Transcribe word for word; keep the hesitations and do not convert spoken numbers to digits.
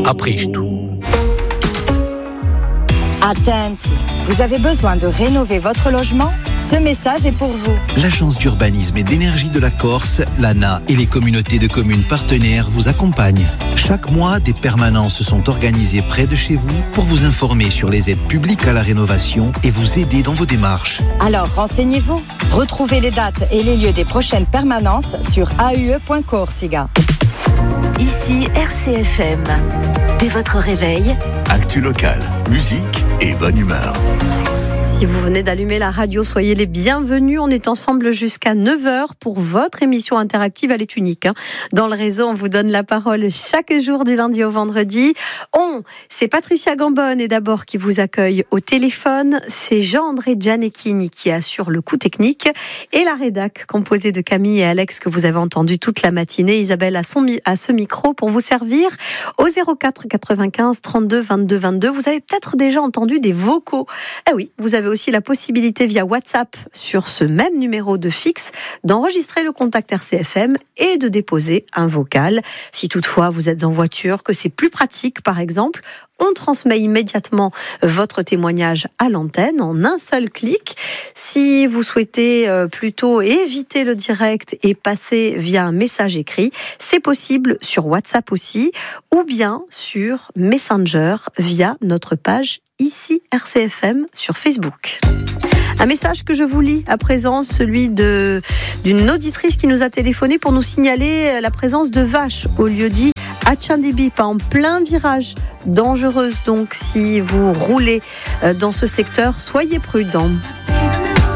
après tout. Attenti, vous avez besoin de rénover votre logement ? Ce message est pour vous. L'Agence d'urbanisme et d'énergie de la Corse, l'A N A et les communautés de communes partenaires vous accompagnent. Chaque mois, des permanences sont organisées près de chez vous pour vous informer sur les aides publiques à la rénovation et vous aider dans vos démarches. Alors renseignez-vous. Retrouvez les dates et les lieux des prochaines permanences sur a u e point corsica. Ici R C F M. Dès votre réveil, actu locale, musique et bonne humeur. Si vous venez d'allumer la radio, soyez les bienvenus. On est ensemble jusqu'à neuf heures pour votre émission interactive. Elle est unique. Hein. Dans le réseau, on vous donne la parole chaque jour du lundi au vendredi. On, c'est Patricia Gambonne et d'abord qui vous accueille au téléphone. C'est Jean-André Gianecchini qui assure le coup technique. Et la rédac, composée de Camille et Alex que vous avez entendu toute la matinée. Isabelle à, son, à ce micro pour vous servir au zéro quatre quatre-vingt-quinze trente-deux vingt-deux vingt-deux. Vous avez peut-être déjà entendu des vocaux. Ah oui, vous avez aussi la possibilité via WhatsApp sur ce même numéro de fixe d'enregistrer le contact R C F M et de déposer un vocal. Si toutefois vous êtes en voiture, que c'est plus pratique par exemple, on transmet immédiatement votre témoignage à l'antenne en un seul clic. Si vous souhaitez plutôt éviter le direct et passer via un message écrit, c'est possible sur WhatsApp aussi ou bien sur Messenger via notre page ici R C F M sur Facebook. Un message que je vous lis à présent, celui de, d'une auditrice qui nous a téléphoné pour nous signaler la présence de vaches au lieu-dit Atchandibip en plein virage, dangereuse donc si vous roulez dans ce secteur, soyez prudents.